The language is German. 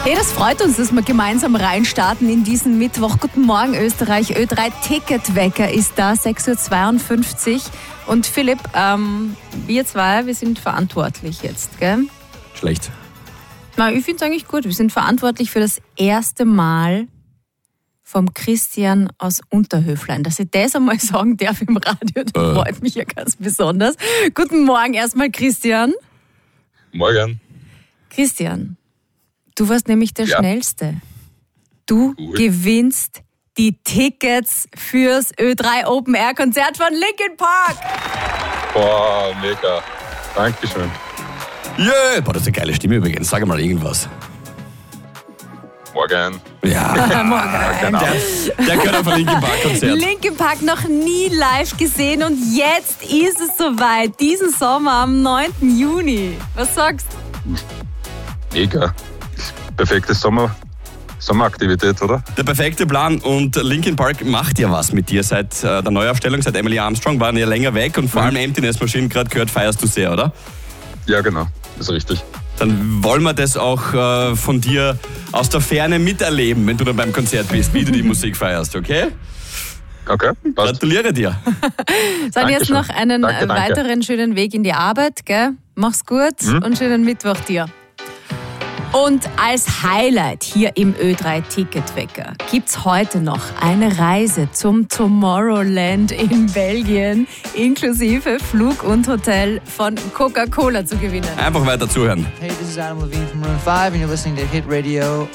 Hey, das freut uns, dass wir gemeinsam reinstarten in diesen Mittwoch. Guten Morgen, Österreich. Ö3 Ticketwecker ist da, 6.52 Uhr. Und Philipp, wir zwei, wir sind verantwortlich jetzt, gell? Schlecht. Na, ich finde es eigentlich gut. Wir sind verantwortlich für das erste Mal vom Christian aus Unterhöflein. Dass ich das einmal sagen darf im Radio, das freut mich ja ganz besonders. Guten Morgen erstmal, Christian. Morgen. Christian, du warst nämlich der Schnellste. Du gewinnst die Tickets fürs Ö3 Open Air Konzert von Linkin Park. Boah, mega. Dankeschön. Yeah. Boah, das ist eine geile Stimme übrigens. Sag mal irgendwas. Morgen. Ja, Morgen. Der gehört auf ein Linkin Park Konzert. Linkin Park noch nie live gesehen und jetzt ist es soweit. Diesen Sommer am 9. Juni. Was sagst du? Mega. Perfekte Sommeraktivität, oder? Der perfekte Plan, und Linkin Park macht ja was mit dir seit der Neuaufstellung, seit Emily Armstrong, waren ja länger weg und vor allem Emptiness Machine gerade gehört, feierst du sehr, oder? Ja, genau. Das ist richtig. Dann wollen wir das auch von dir aus der Ferne miterleben, wenn du dann beim Konzert bist, wie du die Musik feierst, okay? Okay, passt. Gratuliere dir. Dann jetzt noch einen weiteren schönen Weg in die Arbeit, gell? Mach's gut und schönen Mittwoch dir. Und als Highlight hier im Ö3 Ticketwecker gibt's heute noch eine Reise zum Tomorrowland in Belgien, inklusive Flug und Hotel von Coca-Cola zu gewinnen. Einfach weiter zuhören. Hey, this is Adam Levine from Maroon 5 and you're listening to Hit Radio.